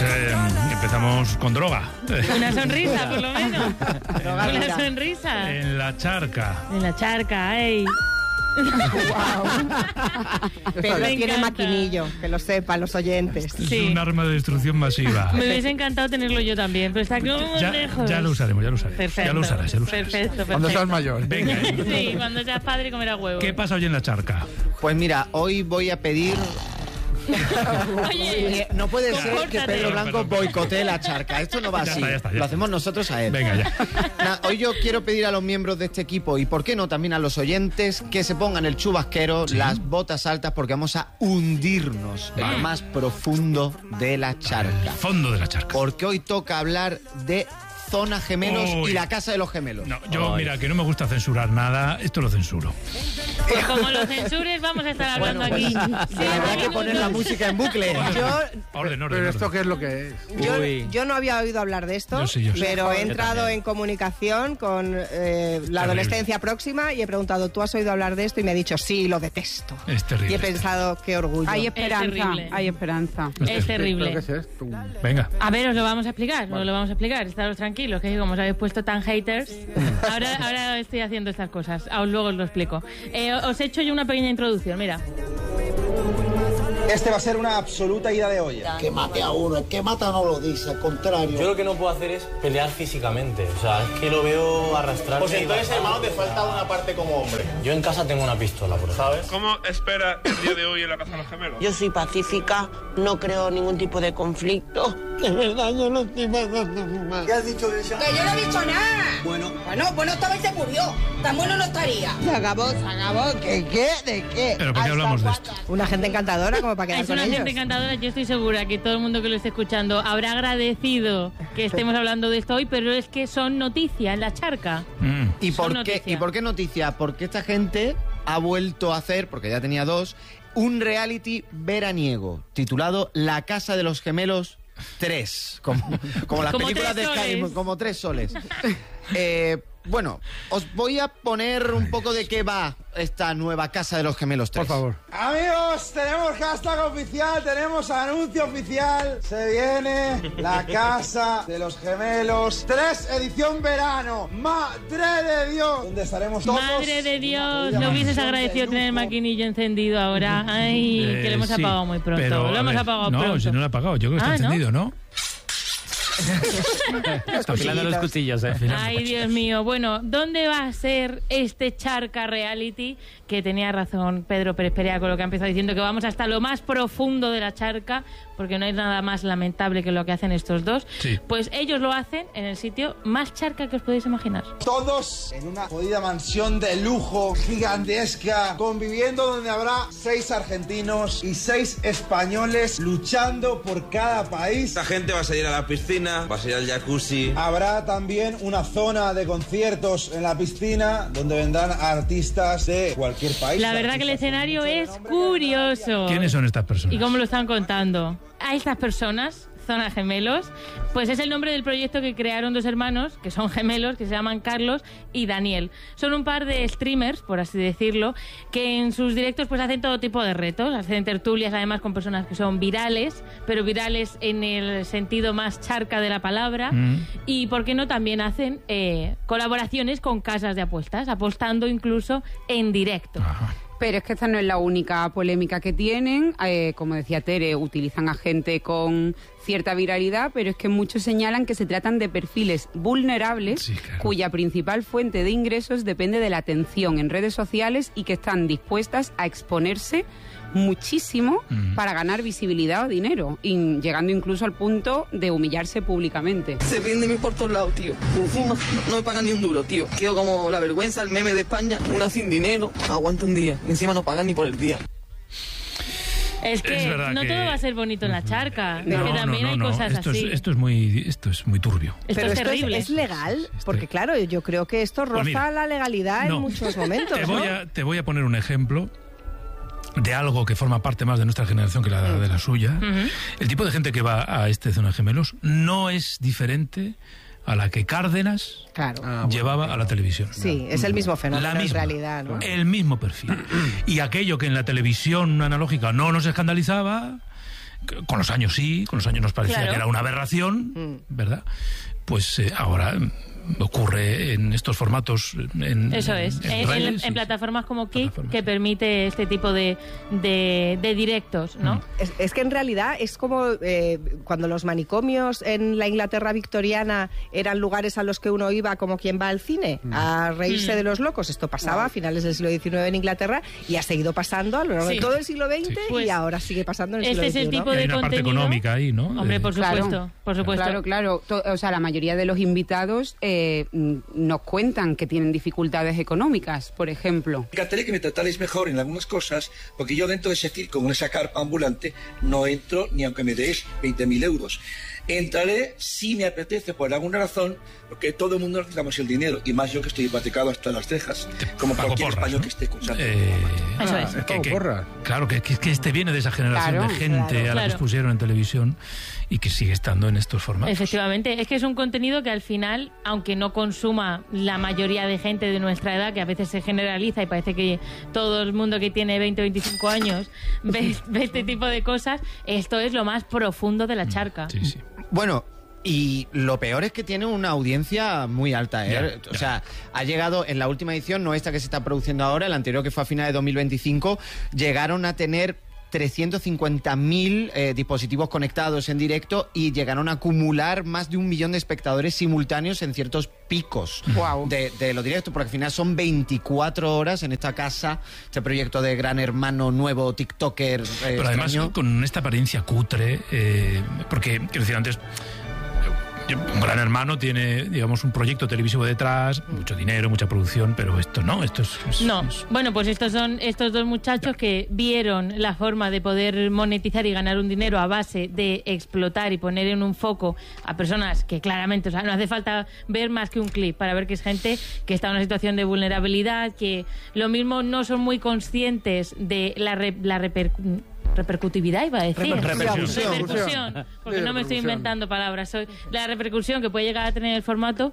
empezamos con droga. Una sonrisa, por lo menos. Una sonrisa. En la charca. En la charca, ¡ay! Wow. Pedro tiene maquinillo, que lo sepan los oyentes. Es un arma de destrucción masiva. Me hubiese encantado tenerlo yo también, pero está como lejos. Ya lo usaremos. Perfecto. Ya lo usarás. Perfecto. Cuando seas mayor. Venga. Sí, cuando seas padre comerás huevo. ¿Qué pasa hoy en la charca? Pues mira, hoy voy a pedir... Oye, no puede ser que compórtate. Pedro Blanco boicotee la charca. Esto no va así. Ya está. Lo hacemos nosotros a él. Venga, ya. Hoy yo quiero pedir a los miembros de este equipo y, ¿por qué no?, también a los oyentes, que se pongan el chubasquero, las botas altas, porque vamos a hundirnos en lo más profundo de la charca. El fondo de la charca. Porque hoy toca hablar de Zona Gemelos y la Casa de los Gemelos. No, yo, mira, que no me gusta censurar nada, esto lo censuro. Pues como lo censures, vamos a estar hablando aquí. Sí, Habrá que poner la música en bucle. Orden. Pero esto ¿qué es lo que es? Yo no había oído hablar de esto, Yo sí. pero he entrado en comunicación con la adolescencia próxima y he preguntado, ¿tú has oído hablar de esto? Y me ha dicho, sí, lo detesto. Es terrible. Y he pensado, qué orgullo. Hay esperanza, terrible. hay esperanza. Es terrible. ¿Pero qué es esto? Venga. A ver, os lo vamos a explicar, Estaros tranquilos, que como os habéis puesto tan haters, ahora estoy haciendo estas cosas. Luego os lo explico. Os he hecho yo una pequeña introducción, mira. Este va a ser una absoluta ida de olla. Que mate a uno, el que mata no lo dice, al contrario. Yo lo que no puedo hacer es pelear físicamente, o sea, es que lo veo arrastrarme. Pues entonces, hermano, te falta una parte como hombre. Yo en casa tengo una pistola, por ejemplo. ¿Sabes? ¿Cómo espera el día de hoy en la Casa de los Gemelos? Yo soy pacífica, no creo ningún tipo de conflicto. De verdad, yo no estoy pasando mal. ¿Qué has dicho de ella? Que yo no he dicho nada. Bueno, esta vez se murió. Tan bueno no estaría. Se acabó. ¿Qué? ¿De qué? ¿Pero por qué hablamos de esto? Una gente encantadora como para quedar Es con una ellos. gente encantadora. Yo estoy segura que todo el mundo que lo esté escuchando habrá agradecido que estemos hablando de esto hoy, pero es que son noticia en la charca. ¿Y Son por qué? noticia. ¿Y por qué noticia? Porque esta gente ha vuelto a hacer, porque ya tenía dos, un reality veraniego titulado La Casa de los Gemelos 3, como las Como películas de 3 Sky, soles. como 3 soles. Bueno, os voy a poner un poco de qué va esta nueva Casa de los Gemelos 3. Por favor. Amigos, tenemos hashtag oficial, tenemos anuncio oficial. Se viene la Casa de los Gemelos 3 edición verano. ¡Madre de Dios! Donde estaremos todos. Madre de Dios, Una no hubieses mansión agradecido de tener el lujo. maquinillo encendido ahora. Ay, que lo hemos Sí, apagado muy pronto. pero, Lo a hemos ver, apagado no, pronto. si no lo he apagado, yo creo que está ¿no? encendido, ¿no? Afilando los cuchillos, Ay, Dios mío. Bueno, ¿dónde va a ser este charca reality? Que tenía razón Pedro Pérez Perea con lo que ha empezado diciendo, que vamos hasta lo más profundo de la charca, porque no hay nada más lamentable que lo que hacen estos dos. Sí. Pues ellos lo hacen en el sitio más charca que os podéis imaginar. Todos en una jodida mansión de lujo, gigantesca, conviviendo donde habrá 6 argentinos y 6 españoles luchando por cada país. La gente va a salir a la piscina, va a salir al jacuzzi. Habrá también una zona de conciertos en la piscina donde vendrán artistas de cualquier país. La verdad que el escenario es curioso. ¿Quiénes son estas personas? ¿Y cómo lo están contando? A estas personas, Zona Gemelos, pues es el nombre del proyecto que crearon dos hermanos, que son gemelos, que se llaman Carlos y Daniel. Son un par de streamers, por así decirlo, que en sus directos pues hacen todo tipo de retos, hacen tertulias además con personas que son virales, pero virales en el sentido más charca de la palabra, y por qué no también hacen colaboraciones con casas de apuestas, apostando incluso en directo. Ajá. Pero es que esta no es la única polémica que tienen. Como decía Tere, utilizan a gente con cierta viralidad, pero es que muchos señalan que se tratan de perfiles vulnerables, Sí, claro. cuya principal fuente de ingresos depende de la atención en redes sociales y que están dispuestas a exponerse muchísimo para ganar visibilidad o dinero, y llegando incluso al punto de humillarse públicamente. Se vende mi por todos lados, tío. Encima no me pagan ni un duro, tío. Quedo como la vergüenza, el meme de España, una sin dinero. Aguanto un día. Encima no pagan ni por el día. Es que Es verdad no que- todo va a ser bonito en la charca, es No, que también hay cosas esto así. esto es muy turbio. Esto Pero es terrible. ¿Es legal? Porque claro, yo creo que esto roza Pues mira, la legalidad no. en muchos momentos, Te voy a poner un ejemplo de algo que forma parte más de nuestra generación que de la suya. El tipo de gente que va a Zona Gemelos no es diferente a la que Cárdenas Claro. llevaba a la televisión. Sí, es el mismo fenómeno La misma, en realidad, ¿no? el mismo perfil. Y aquello que en la televisión analógica no nos escandalizaba, con los años sí, con los años nos parecía que era una aberración, ¿verdad? Pues ahora ocurre en estos formatos Eso es, en plataformas como Kick, que permite este tipo de directos, ¿no? Es que en realidad es como cuando los manicomios en la Inglaterra victoriana eran lugares a los que uno iba como quien va al cine a reírse de los locos. Esto pasaba a finales del siglo XIX en Inglaterra y ha seguido pasando a lo largo de todo el siglo XX y ahora sigue pasando en el siglo XXI. Este es el tipo de hay una parte económica ahí, ¿no? Hombre, por supuesto, por supuesto. Claro. O sea, la mayoría de los invitados nos cuentan que tienen dificultades económicas, por ejemplo. Me encantaría que me tratarais mejor en algunas cosas, porque yo dentro de ese circo, con esa carpa ambulante, no entro ni aunque me deis 20.000 euros. Entraré si me apetece por alguna razón, porque todo el mundo necesitamos el dinero, y más yo que estoy hipotecado hasta las cejas, como cualquier español, ¿no?, que esté escuchando. Eso es. Claro, que este viene de esa generación de gente a la que expusieron en televisión y que sigue estando en estos formatos. Efectivamente, es que es un contenido que al final, aunque no consuma la mayoría de gente de nuestra edad, que a veces se generaliza y parece que todo el mundo que tiene 20 o 25 años ve este tipo de cosas, esto es lo más profundo de la charca. Sí, sí. Bueno, y lo peor es que tiene una audiencia muy alta, ¿eh? O sea, ha llegado en la última edición, no esta que se está produciendo ahora, la anterior que fue a finales de 2025, llegaron a tener 350.000 dispositivos conectados en directo y llegaron a acumular más de 1 millón de espectadores simultáneos en ciertos picos de los directos, porque al final son 24 horas en esta casa, este proyecto de Gran Hermano nuevo, TikToker. Pero además con esta apariencia cutre, porque, quiero decir, antes... Un Gran Hermano tiene, digamos, un proyecto televisivo detrás, mucho dinero, mucha producción, pero esto no, Bueno, pues estos son estos dos muchachos que vieron la forma de poder monetizar y ganar un dinero a base de explotar y poner en un foco a personas que claramente, o sea, no hace falta ver más que un clip para ver que es gente que está en una situación de vulnerabilidad, que lo mismo no son muy conscientes de la repercutividad, iba a decir. Repercusión, porque no me estoy inventando palabras. La repercusión que puede llegar a tener el formato